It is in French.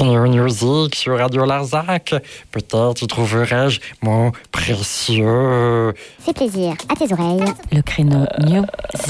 Créneau Music sur Radio Larzac. Peut-être y trouverai-je mon précieux. Fais plaisir à tes oreilles. Le Créneau Music.